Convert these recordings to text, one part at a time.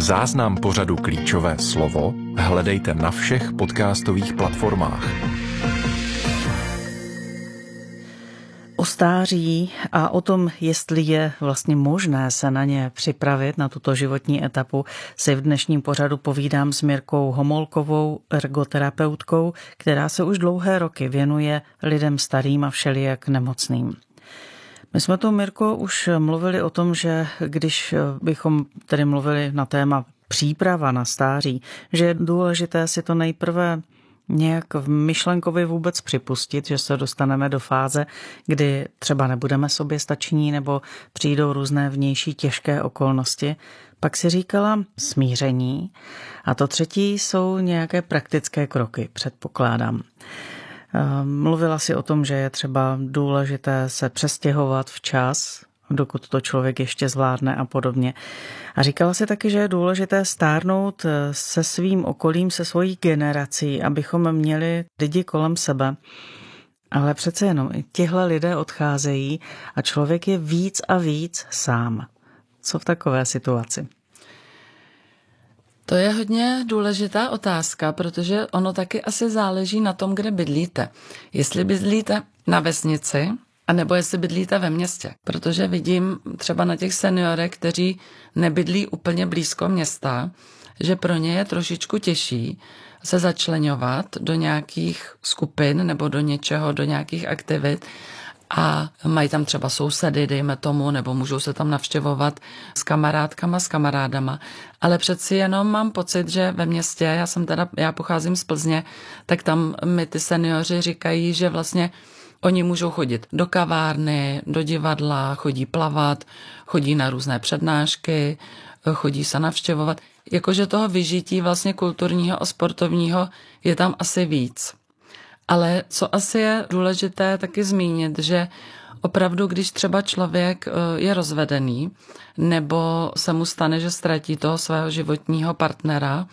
Záznam pořadu Klíčové slovo hledejte na všech podcastových platformách. O stáří a o tom, jestli je vlastně možné se na ně připravit, na tuto životní etapu, si v dnešním pořadu povídám s Mirkou Homolkovou, ergoterapeutkou, která se už dlouhé roky věnuje lidem starým a všelijak nemocným. My jsme tu, Mirko, už mluvili o tom, že když bychom tedy mluvili na téma příprava na stáří, že je důležité si to nejprve nějak v myšlenkově vůbec připustit, že se dostaneme do fáze, kdy třeba nebudeme soběstační nebo přijdou různé vnější těžké okolnosti. Pak si říkala smíření a to třetí jsou nějaké praktické kroky, předpokládám. Mluvila si o tom, že je třeba důležité se přestěhovat včas, dokud to člověk ještě zvládne a podobně. A říkala si taky, že je důležité stárnout se svým okolím, se svojí generací, abychom měli lidi kolem sebe. Ale přece jenom tihle lidé odcházejí a člověk je víc a víc sám. Co v takové situaci? To je hodně důležitá otázka, protože ono taky asi záleží na tom, kde bydlíte. Jestli bydlíte na vesnici, anebo jestli bydlíte ve městě. Protože vidím třeba na těch seniorech, kteří nebydlí úplně blízko města, že pro ně je trošičku těžší se začleňovat do nějakých skupin nebo do něčeho, do nějakých aktivit a mají tam třeba sousedy, dejme tomu, nebo můžou se tam navštěvovat s kamarádkama, s kamarádama. Ale přeci jenom mám pocit, že ve městě, já pocházím z Plzně, tak tam mi ty seniori říkají, že vlastně oni můžou chodit do kavárny, do divadla, chodí plavat, chodí na různé přednášky, chodí se navštěvovat. Jakože toho vyžití vlastně kulturního a sportovního je tam asi víc. Ale co asi je důležité taky zmínit, že opravdu, když třeba člověk je rozvedený, nebo se mu stane, že ztratí toho svého životního partnera,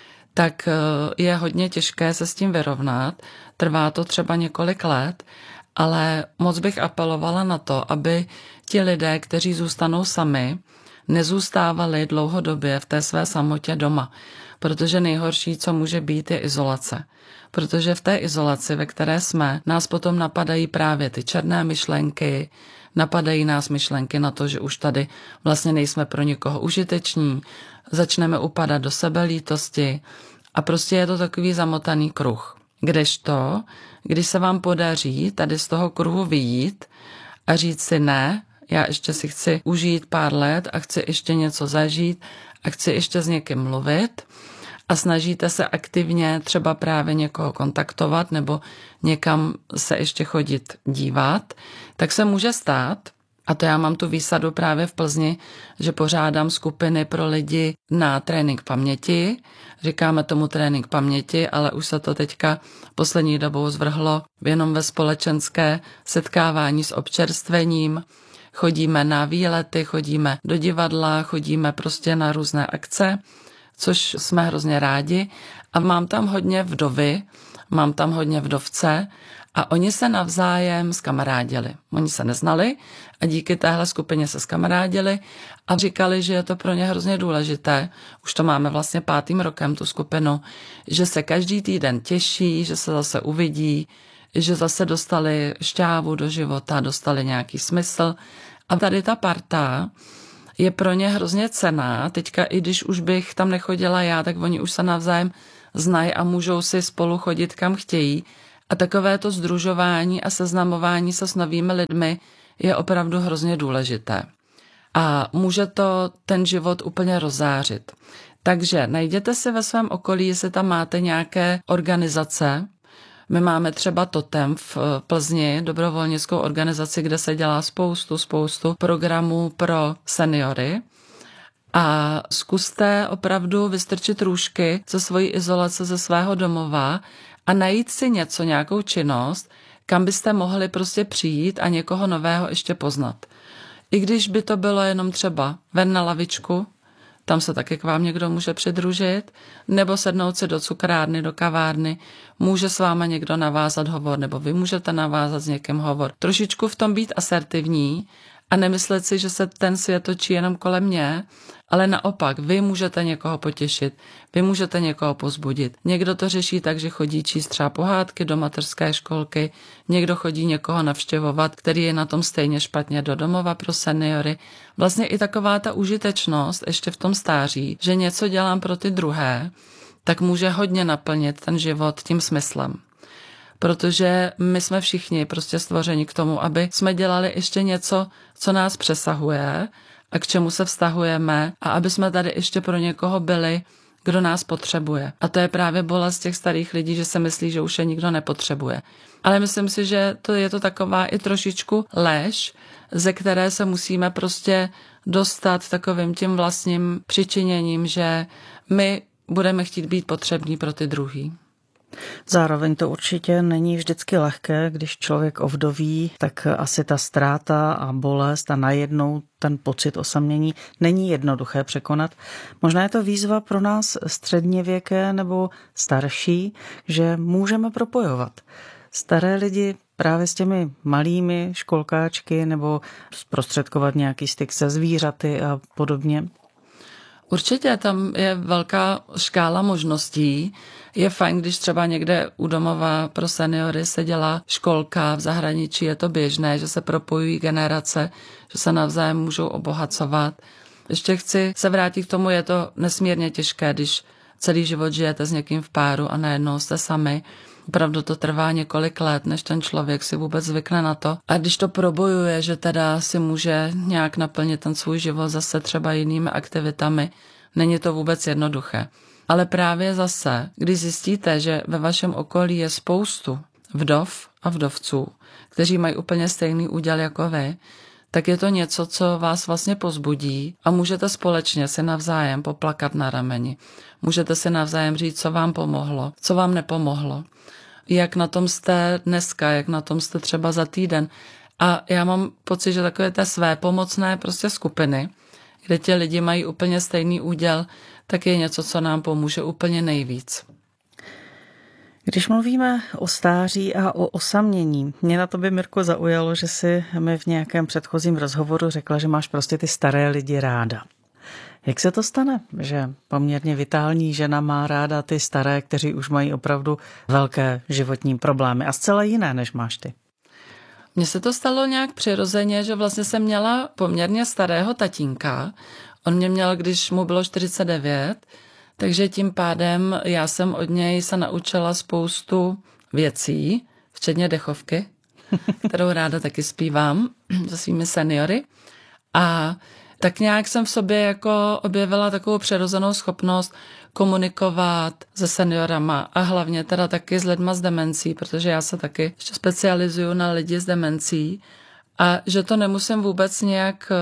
tak je hodně těžké se s tím vyrovnat. Trvá to třeba několik let, ale moc bych apelovala na to, aby ti lidé, kteří zůstanou sami, nezůstávali dlouhodobě v té své samotě doma. Protože nejhorší, co může být, je izolace. Protože v té izolaci, ve které jsme, nás potom napadají právě ty černé myšlenky, napadají nás myšlenky na to, že už tady vlastně nejsme pro nikoho užiteční, začneme upadat do sebelítosti a prostě je to takový zamotaný kruh. Kdežto, když se vám podaří tady z toho kruhu vyjít a říct si ne, já ještě si chci užít pár let a chci ještě něco zažít a chci ještě s někým mluvit a snažíte se aktivně třeba právě někoho kontaktovat nebo někam se ještě chodit dívat, tak se může stát, a to já mám tu výsadu právě v Plzni, že pořádám skupiny pro lidi na trénink paměti. Říkáme tomu trénink paměti, ale už se to teďka poslední dobou zvrhlo jenom ve společenské setkávání s občerstvením. Chodíme na výlety, chodíme do divadla, chodíme prostě na různé akce, což jsme hrozně rádi. A mám tam hodně vdovy, mám tam hodně vdovce a oni se navzájem zkamarádili. Oni se neznali a díky téhle skupině se zkamarádili a říkali, že je to pro ně hrozně důležité. Už to máme vlastně 5. rokem tu skupinu, že se každý týden těší, že se zase uvidí, že zase dostali šťávu do života, dostali nějaký smysl. A tady ta parta je pro ně hrozně cenná. Teďka i když už bych tam nechodila já, tak oni už se navzájem znají a můžou si spolu chodit kam chtějí. A takové to sdružování a seznamování se s novými lidmi je opravdu hrozně důležité. A může to ten život úplně rozzářit. Takže najděte si ve svém okolí, jestli tam máte nějaké organizace. My máme třeba Totem v Plzni, dobrovolnickou organizaci, kde se dělá spoustu programů pro seniory. A zkuste opravdu vystrčit růžky ze svojí izolace, ze svého domova a najít si něco, nějakou činnost, kam byste mohli prostě přijít a někoho nového ještě poznat. I když by to bylo jenom třeba ven na lavičku, tam se taky k vám někdo může přidružit, nebo sednout si do cukrárny, do kavárny, může s váma někdo navázat hovor, nebo vy můžete navázat s někým hovor. Trošičku v tom být asertivní a nemyslet si, že se ten svět točí jenom kolem mě, ale naopak, vy můžete někoho potěšit, vy můžete někoho povzbudit. Někdo to řeší tak, že chodí číst třeba pohádky do mateřské školky, někdo chodí někoho navštěvovat, který je na tom stejně špatně, do domova pro seniory. Vlastně i taková ta užitečnost ještě v tom stáří, že něco dělám pro ty druhé, tak může hodně naplnit ten život tím smyslem. Protože my jsme všichni prostě stvořeni k tomu, aby jsme dělali ještě něco, co nás přesahuje a k čemu se vztahujeme a aby jsme tady ještě pro někoho byli, kdo nás potřebuje. A to je právě bolest těch starých lidí, že se myslí, že už je nikdo nepotřebuje. Ale myslím si, že to je to taková i trošičku lež, ze které se musíme prostě dostat takovým tím vlastním přičiněním, že my budeme chtít být potřební pro ty druhý. Zároveň to určitě není vždycky lehké, když člověk ovdoví, tak asi ta ztráta a bolest a najednou ten pocit osamění není jednoduché překonat. Možná je to výzva pro nás středněvěké nebo starší, že můžeme propojovat staré lidi právě s těmi malými školkáčky nebo zprostředkovat nějaký styk se zvířaty a podobně. Určitě tam je velká škála možností. Je fajn, když třeba někde u domova pro seniory se dělá školka, v zahraničí je to běžné, že se propojují generace, že se navzájem můžou obohacovat. Ještě chci se vrátit k tomu, je to nesmírně těžké, když celý život žijete s někým v páru a najednou jste sami. Opravdu to trvá několik let, než ten člověk si vůbec zvykne na to. A když to probojuje, že teda si může nějak naplnit ten svůj život zase třeba jinými aktivitami, není to vůbec jednoduché. Ale právě zase, když zjistíte, že ve vašem okolí je spoustu vdov a vdovců, kteří mají úplně stejný úděl jako vy, tak je to něco, co vás vlastně povzbudí a můžete společně si navzájem poplakat na rameni. Můžete si navzájem říct, co vám pomohlo, co vám nepomohlo. Jak na tom jste dneska, jak na tom jste třeba za týden. A já mám pocit, že takové té své pomocné prostě skupiny, kde ti lidi mají úplně stejný úděl, tak je něco, co nám pomůže úplně nejvíc. Když mluvíme o stáří a o osamění, mě na tobě, Mirko, zaujalo, že jsi mi v nějakém předchozím rozhovoru řekla, že máš prostě ty staré lidi ráda. Jak se to stane, že poměrně vitální žena má ráda ty staré, kteří už mají opravdu velké životní problémy a zcela jiné, než máš ty? Mně se to stalo nějak přirozeně, že vlastně jsem měla poměrně starého tatínka. On mě měl, když mu bylo 49, takže tím pádem já jsem od něj se naučila spoustu věcí, včetně dechovky, kterou ráda taky zpívám se svými seniory. A tak nějak jsem v sobě jako objevila takovou přirozenou schopnost komunikovat se seniorama a hlavně teda taky s lidma s demencí, protože já se taky ještě specializuju na lidi s demencí a že to nemusím vůbec nějak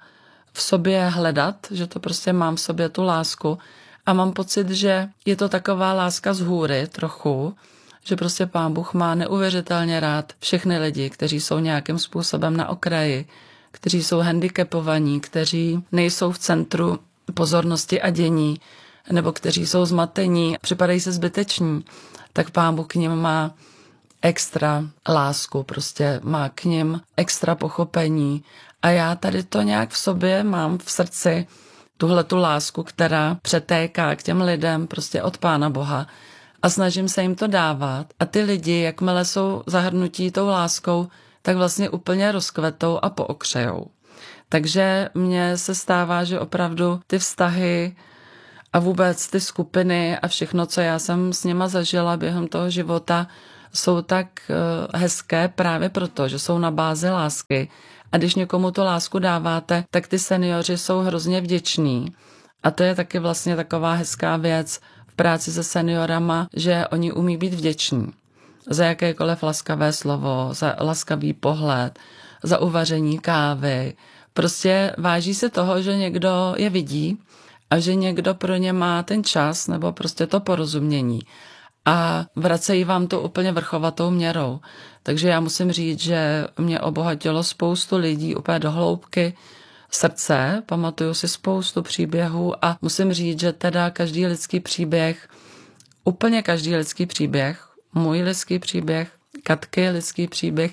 v sobě hledat, že to prostě mám v sobě tu lásku a mám pocit, že je to taková láska z hůry trochu, že prostě Pán Bůh má neuvěřitelně rád všechny lidi, kteří jsou nějakým způsobem na okraji, kteří jsou handicapovaní, kteří nejsou v centru pozornosti a dění, nebo kteří jsou zmatení, připadají se zbyteční, tak Pán Bůh k nim má extra lásku, prostě má k nim extra pochopení. A já tady to nějak v sobě mám v srdci, tuhletu lásku, která přetéká k těm lidem prostě od Pána Boha a snažím se jim to dávat. A ty lidi, jakmile jsou zahrnutí tou láskou, tak vlastně úplně rozkvetou a pookřejou. Takže mně se stává, že opravdu ty vztahy a vůbec ty skupiny a všechno, co já jsem s nima zažila během toho života, jsou tak hezké právě proto, že jsou na bázi lásky. A když někomu tu lásku dáváte, tak ty seniori jsou hrozně vděční. A to je taky vlastně taková hezká věc v práci se seniorama, že oni umí být vděční za jakékoliv laskavé slovo, za laskavý pohled, za uvaření kávy. Prostě váží se toho, že někdo je vidí a že někdo pro ně má ten čas nebo prostě to porozumění. A vracejí vám to úplně vrchovatou měrou. Takže já musím říct, že mě obohatilo spoustu lidí úplně do hloubky srdce, pamatuju si spoustu příběhů a musím říct, že teda každý lidský příběh, úplně každý lidský příběh, můj lidský příběh, Katky lidský příběh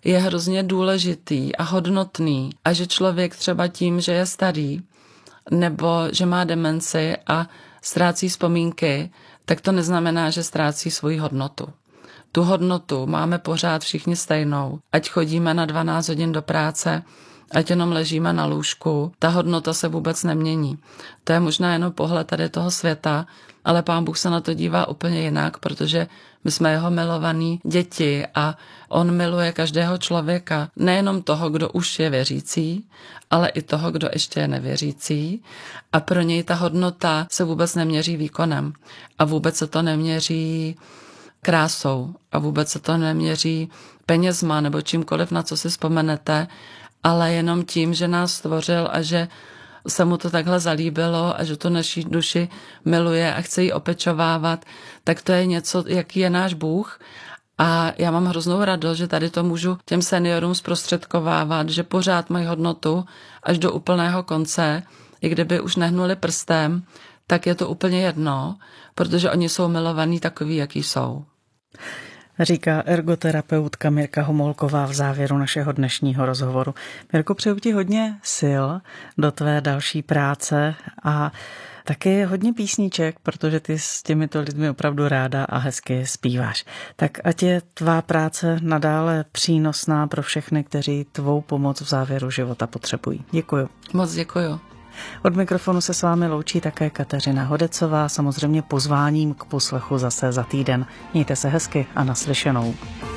je hrozně důležitý a hodnotný a že člověk třeba tím, že je starý nebo že má demenci a ztrácí vzpomínky, tak to neznamená, že ztrácí svoji hodnotu. Tu hodnotu máme pořád všichni stejnou. Ať chodíme na 12 hodin do práce, ať jenom ležíme na lůžku, ta hodnota se vůbec nemění. To je možná jenom pohled tady toho světa, ale Pán Bůh se na to dívá úplně jinak, protože my jsme jeho milovaní děti a on miluje každého člověka, nejenom toho, kdo už je věřící, ale i toho, kdo ještě je nevěřící. A pro něj ta hodnota se vůbec neměří výkonem a vůbec se to neměří krásou a vůbec se to neměří penězma nebo čímkoliv, na co si vzpomenete, ale jenom tím, že nás stvořil a že se mu to takhle zalíbilo a že to naší duši miluje a chce ji opečovávat, tak to je něco, jaký je náš Bůh. A já mám hroznou radost, že tady to můžu těm seniorům zprostředkovávat, že pořád mají hodnotu až do úplného konce, i kdyby už nehnuli prstem, tak je to úplně jedno, protože oni jsou milovaní takový, jaký jsou. Říká ergoterapeutka Mirka Homolková v závěru našeho dnešního rozhovoru. Mirko, přeju ti hodně sil do tvé další práce a taky hodně písniček, protože ty s těmito lidmi opravdu ráda a hezky zpíváš. Tak ať je tvá práce nadále přínosná pro všechny, kteří tvou pomoc v závěru života potřebují. Děkuju. Moc děkuju. Od mikrofonu se s vámi loučí také Kateřina Hodecová, samozřejmě pozváním k poslechu zase za týden. Mějte se hezky a naslyšenou.